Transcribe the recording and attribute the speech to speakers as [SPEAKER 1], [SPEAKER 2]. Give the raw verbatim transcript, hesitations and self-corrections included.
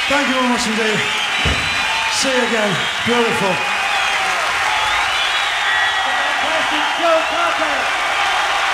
[SPEAKER 1] Thank you very much indeed. See you again. Beautiful.
[SPEAKER 2] Joe Cocker.